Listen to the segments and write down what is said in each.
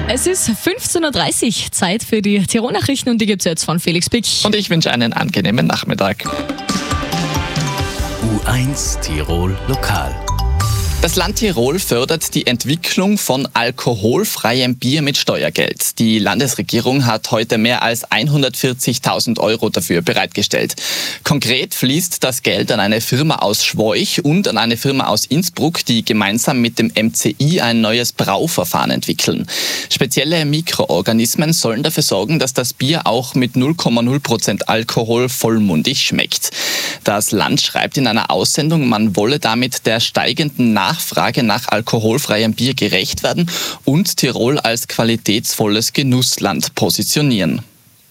Es ist 15.30 Uhr, Zeit für die Tirol-Nachrichten und die gibt es jetzt von Felix Pick. Und ich wünsche einen angenehmen Nachmittag. U1 Tirol Lokal. Das Land Tirol fördert die Entwicklung von alkoholfreiem Bier mit Steuergeld. Die Landesregierung hat heute mehr als 140.000 € dafür bereitgestellt. Konkret fließt das Geld an eine Firma aus Schwoich und an eine Firma aus Innsbruck, die gemeinsam mit dem MCI ein neues Brauverfahren entwickeln. Spezielle Mikroorganismen sollen dafür sorgen, dass das Bier auch mit 0,0% Alkohol vollmundig schmeckt. Das Land schreibt in einer Aussendung, man wolle damit der steigenden Nachfrage nach alkoholfreiem Bier gerecht werden und Tirol als qualitätsvolles Genussland positionieren.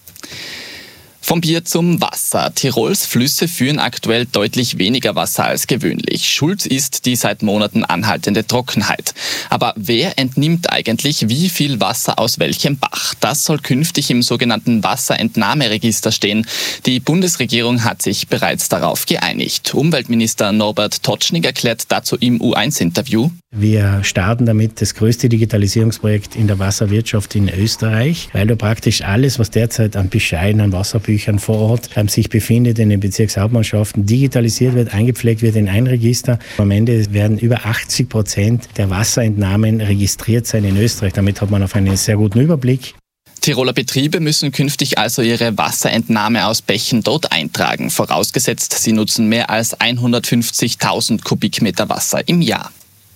Vom Bier zum Wasser. Tirols Flüsse führen aktuell deutlich weniger Wasser als gewöhnlich. Schuld ist die seit Monaten anhaltende Trockenheit. Aber wer entnimmt eigentlich wie viel Wasser aus welchem Bach? Das soll künftig im sogenannten Wasserentnahmeregister stehen. Die Bundesregierung hat sich bereits darauf geeinigt. Umweltminister Norbert Totschnig erklärt dazu im U1-Interview: Wir starten damit das größte Digitalisierungsprojekt in der Wasserwirtschaft in Österreich, weil da praktisch alles, was derzeit an Bescheiden, an Wasserbüchern vor Ort sich befindet in den Bezirkshauptmannschaften, digitalisiert wird, eingepflegt wird in ein Register. Am Ende werden über 80% der Wasserentnahmen registriert sein in Österreich. Damit hat man auf einen sehr guten Überblick. Tiroler Betriebe müssen künftig also ihre Wasserentnahme aus Bächen dort eintragen, vorausgesetzt, sie nutzen mehr als 150.000 Kubikmeter Wasser im Jahr.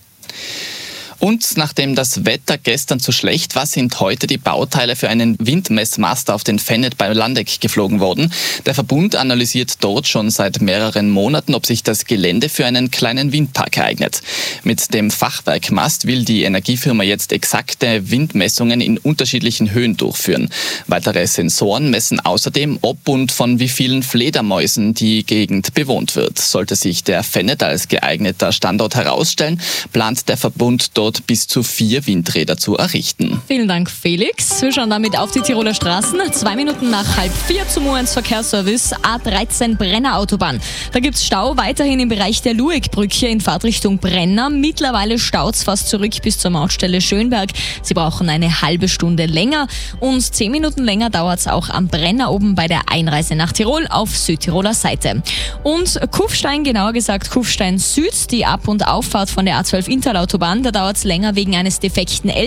Und nachdem das Wetter gestern zu schlecht war, sind heute die Bauteile für einen Windmessmast auf den Fennet bei Landeck geflogen worden. Der Verbund analysiert dort schon seit mehreren Monaten, ob sich das Gelände für einen kleinen Windpark eignet. Mit dem Fachwerkmast will die Energiefirma jetzt exakte Windmessungen in unterschiedlichen Höhen durchführen. Weitere Sensoren messen außerdem, ob und von wie vielen Fledermäusen die Gegend bewohnt wird. Sollte sich der Fennet als geeigneter Standort herausstellen, plant der Verbund dort bis zu 4 Windräder zu errichten. Vielen Dank, Felix. Wir schauen damit auf die Tiroler Straßen. 2 Minuten nach 3:30 zum U1 Verkehrsservice A13 Brenner Autobahn. Da gibt es Stau weiterhin im Bereich der Luegbrücke in Fahrtrichtung Brenner. Mittlerweile staut es fast zurück bis zur Mautstelle Schönberg. Sie brauchen eine halbe Stunde länger und 10 Minuten länger dauert es auch am Brenner oben bei der Einreise nach Tirol auf Südtiroler Seite. Und Kufstein, genauer gesagt Kufstein Süd, die Ab- und Auffahrt von der A12 Interlautobahn, da dauert es länger wegen eines defekten